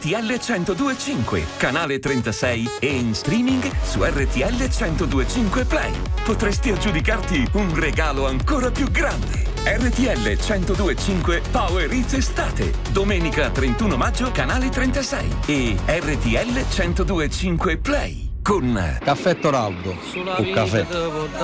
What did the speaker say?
RTL 102.5, canale 36 e in streaming su RTL 102.5 Play. Potresti aggiudicarti un regalo ancora più grande. RTL 102.5 Power Hits Estate, domenica 31 maggio, canale 36 e RTL 102.5 Play con Caffè Toraldo o caffè.